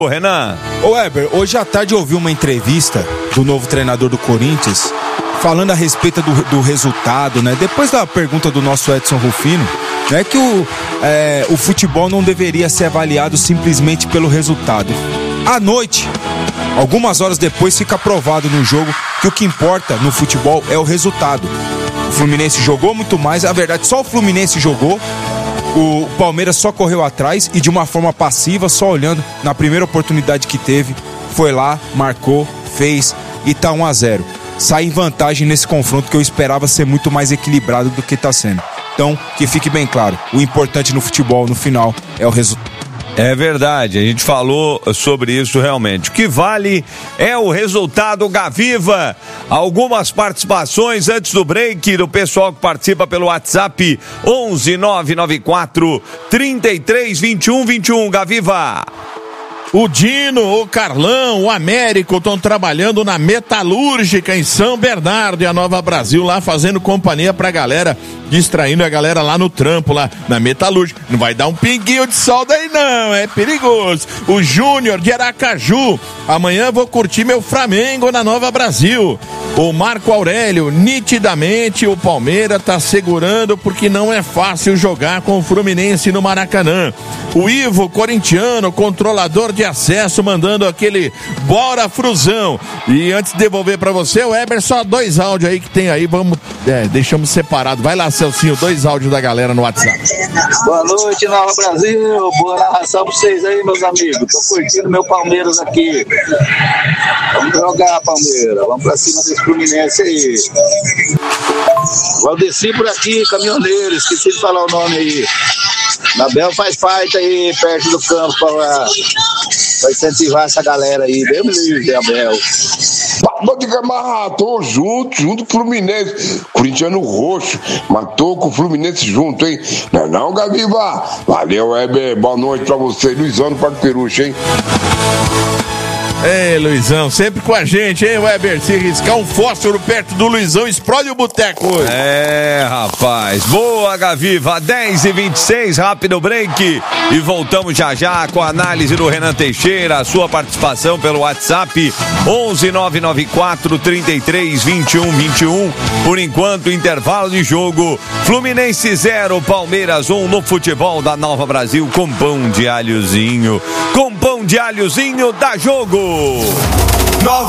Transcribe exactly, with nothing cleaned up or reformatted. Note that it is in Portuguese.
Ô, Renan. Ô, Weber, hoje à tarde eu ouvi uma entrevista do novo treinador do Corinthians falando a respeito do, do resultado, né? Depois da pergunta do nosso Edson Rufino, né? Que o, é, o futebol não deveria ser avaliado simplesmente pelo resultado. À noite, algumas horas depois, fica provado no jogo que o que importa no futebol é o resultado. O Fluminense jogou muito mais, a verdade, só o Fluminense jogou. O Palmeiras só correu atrás e de uma forma passiva, só olhando na primeira oportunidade que teve, foi lá, marcou, fez e tá um a zero. Sai em vantagem nesse confronto que eu esperava ser muito mais equilibrado do que tá sendo. Então, que fique bem claro, o importante no futebol, no final, é o resultado. É verdade, a gente falou sobre isso realmente. O que vale é o resultado, Gaviva. Algumas participações antes do break do pessoal que participa pelo WhatsApp onze nove nove quatro, trinta e três, vinte e um, vinte e um, Gaviva. O Dino, o Carlão, o Américo estão trabalhando na Metalúrgica em São Bernardo e a Nova Brasil lá fazendo companhia pra galera, distraindo a galera lá no trampo, lá na Metalúrgica. Não vai dar um pinguinho de sol daí não, é perigoso. O Júnior de Aracaju, amanhã vou curtir meu Flamengo na Nova Brasil. O Marco Aurélio, nitidamente o Palmeiras tá segurando porque não é fácil jogar com o Fluminense no Maracanã. O Ivo, corintiano, controlador de acesso, mandando aquele bora Fruzão. E antes de devolver pra você, o Weber, só dois áudios aí que tem aí, vamos, é, deixamos separado. Vai lá, Celcinho, dois áudios da galera no WhatsApp. Boa noite, Nova Brasil, boa narração pra vocês aí, meus amigos. Tô curtindo meu Palmeiras aqui. Vamos jogar, Palmeiras, vamos pra cima desse Fluminense aí. Valdeci por aqui, caminhoneiro, esqueci de falar o nome aí. Nabel faz fight aí perto do campo pra, pra incentivar essa galera aí. Deus me livre, Abel. Pode que matou junto, junto com o Fluminense. Corintiano roxo, matou com o Fluminense junto, hein? Não é não, Gaviva? Valeu, Weber. Boa noite pra você, Luizão do Parque Peruche, hein? Ei, Luizão, sempre com a gente, hein, Weber? Se riscar um fósforo perto do Luizão, explode o boteco hoje. É, rapaz. Boa, Gaviva. dez e vinte e seis, rápido break. E voltamos já já com a análise do Renan Teixeira. A sua participação pelo WhatsApp onze nove nove quatro, trinta e três, vinte e um, vinte e um. Por enquanto, intervalo de jogo. Fluminense zero, Palmeiras um no futebol da Nova Brasil com pão de alhozinho. Com pão de alhozinho, dá jogo. Nova